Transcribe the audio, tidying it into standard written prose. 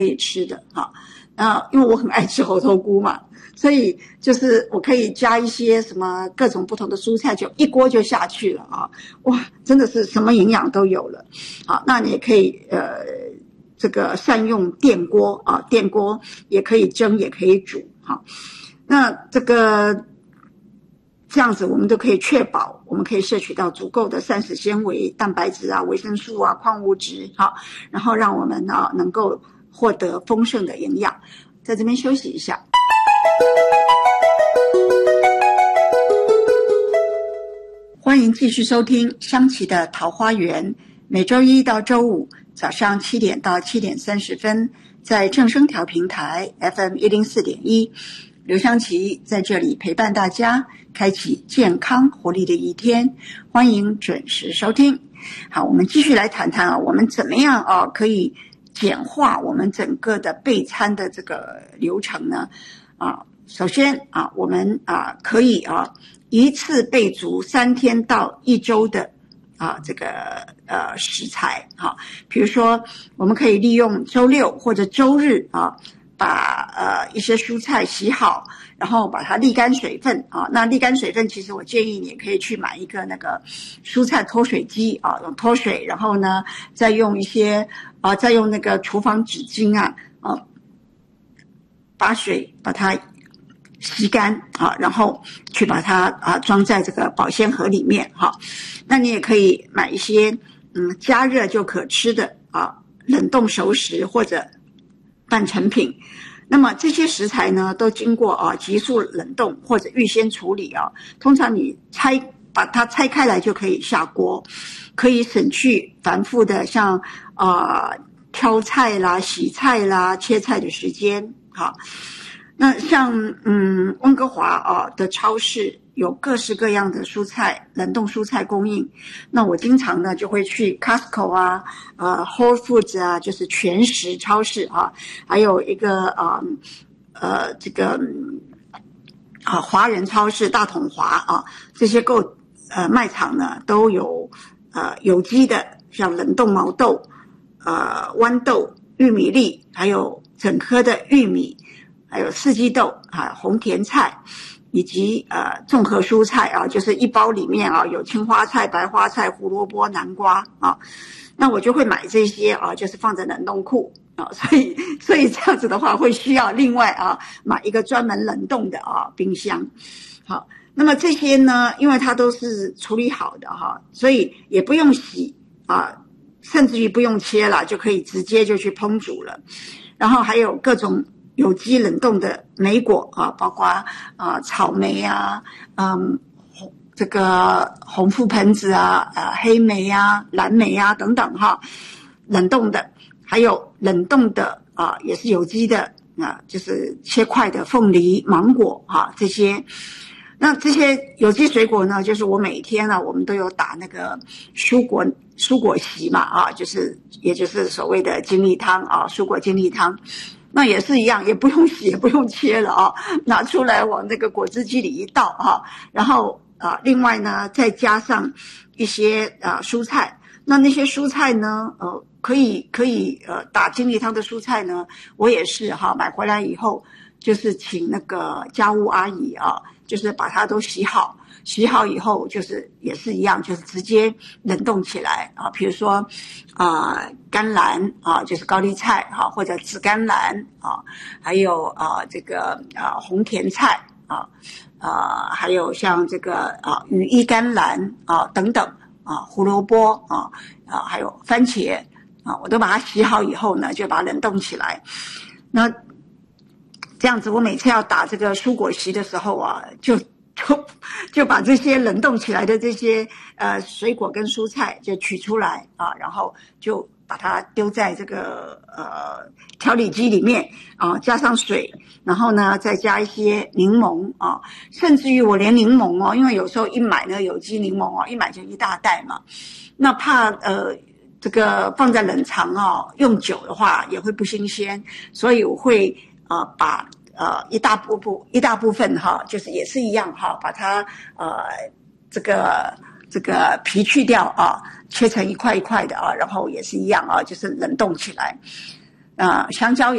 可以吃的哈。因为我很爱吃猴头菇嘛，所以就是我可以加一些什么各种不同的蔬菜，就一锅就下去了啊！哇，真的是什么营养都有了。好，那你也可以这个善用电锅啊，电锅也可以蒸，也可以煮。好，那这样子我们都可以确保我们可以摄取到足够的膳食纤维、蛋白质啊、维生素啊、矿物质，好，然后让我们能够获得丰盛的营养。在这边休息一下。欢迎继续收听香琪的桃花源，每周一到周五早上7点到7点30分，在正声调频台 FM 104.1，刘香琪在这里陪伴大家，开启健康活力的一天，欢迎准时收听。好，我们继续来谈谈我们怎么样可以简化我们整个的备餐的这个流程呢？首先我们可以一次备足3天到1周的这个食材比如说我们可以利用周六或者周日把一些蔬菜洗好，然后把它沥干水分那沥干水分其实我建议你也可以去买一个那个蔬菜脱水机用脱水，然后呢再用一些再用那个厨房纸巾把水把它吸干然后去把它装在这个保鲜盒里面那你也可以买一些加热就可吃的冷冻熟食或者半成品。那么这些食材呢都经过急速冷冻或者预先处理通常你把它拆开来就可以下锅，可以省去繁复的像挑菜啦、洗菜啦、切菜的时间那像温哥华的超市有各式各样的蔬菜，冷冻蔬菜供应。那我经常呢就会去 Costco Whole Foods 就是全食超市还有一个这个华人超市大统华这些卖场呢都有有机的，像冷冻毛豆、豌豆、玉米粒，还有整颗的玉米，还有四季豆红甜菜，以及综合蔬菜就是一包里面有青花菜、白花菜、胡萝卜、南瓜那我就会买这些就是放在冷冻库所以这样子的话会需要另外买一个专门冷冻的冰箱。好，那么这些呢因为它都是处理好的所以也不用洗甚至于不用切了，就可以直接就去烹煮了。然后还有各种有机冷冻的莓果包括草莓这个红覆盆子黑莓蓝莓等等冷冻的，还有冷冻的也是有机的就是切块的凤梨、芒果这些。那这些有机水果呢，就是我每天我们都有打那个蔬果席嘛也就是所谓的精力汤蔬果精力汤。那也是一样，也不用洗也不用切了拿出来往那个果汁机里一倒然后另外呢再加上一些蔬菜。那些蔬菜呢可以打精力汤的蔬菜呢，我也是买回来以后就是请那个家务阿姨就是把它都洗好以后就是也是一样，就是直接冷冻起来比如说甘蓝就是高丽菜或者紫甘蓝还有这个红甜菜还有像这个羽衣甘蓝等等胡萝卜还有番茄我都把它洗好以后呢就把它冷冻起来。那这样子我每次要打这个蔬果席的时候就把这些冷冻起来的这些水果跟蔬菜就取出来然后就把它丢在这个调理机里面加上水，然后呢再加一些柠檬甚至于我连柠檬因为有时候一买呢有机柠檬一买就一大袋嘛，那怕这个放在冷藏用久的话也会不新鲜，所以我会把一大部分就是也是一样把它这个皮去掉切成一块一块的然后也是一样就是冷冻起来。 香蕉